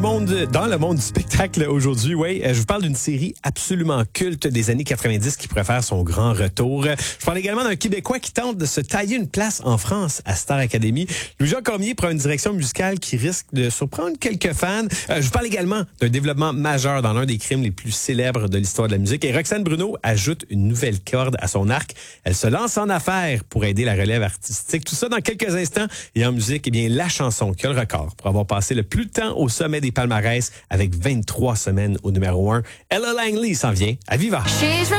Dans le monde du spectacle aujourd'hui, je vous parle d'une série absolument culte des années 90 qui pourrait faire son grand retour. Je parle également d'un Québécois qui tente de se tailler une place en France à Star Academy. Louis-Jean Cormier prend une direction musicale qui risque de surprendre quelques fans. Je vous parle également d'un développement majeur dans l'un des crimes les plus célèbres de l'histoire de la musique. Et Roxane Bruno ajoute une nouvelle corde à son arc. Elle se lance en affaires pour aider la relève artistique. Tout ça dans quelques instants. Et en musique, la chanson qui a le record pour avoir passé le plus de temps au sommet des palmarès avec 23 semaines au numéro 1. Ella Langley s'en vient à Viva.